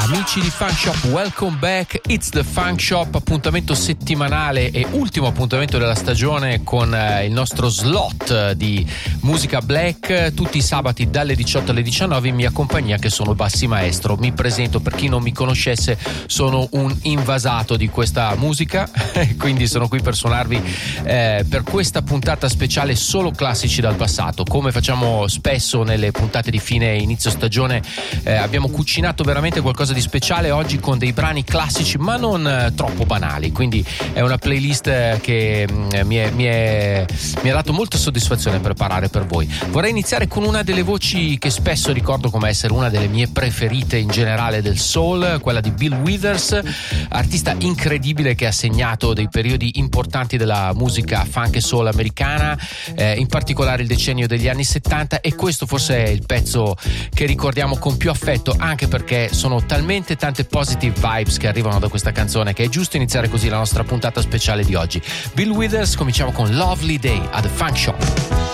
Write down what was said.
Amici di Funk Shop, welcome back. It's the Funk Shop, appuntamento settimanale e ultimo appuntamento della stagione con il nostro slot di musica black tutti i sabati dalle 18 alle 19 in mia compagnia, che sono Bassi Maestro. Mi presento, per chi non mi conoscesse, sono un invasato di questa musica quindi sono qui per suonarvi per questa puntata speciale solo classici dal passato. Come facciamo spesso nelle puntate di fine e inizio stagione, abbiamo cucinato veramente qualcosa di speciale oggi con dei brani classici ma non troppo banali, quindi è una playlist che mi ha dato molta soddisfazione preparare per voi. Vorrei iniziare con una delle voci che spesso ricordo come essere una delle mie preferite in generale del soul, quella di Bill Withers, artista incredibile che ha segnato dei periodi importanti della musica funk e soul americana, in particolare il decennio degli anni 70, e questo forse è il pezzo che ricordiamo con più affetto, anche perché sono talmente tante positive vibes che arrivano da questa canzone che è giusto iniziare così la nostra puntata speciale di oggi. Bill Withers, cominciamo con Lovely Day at the Funk Shop.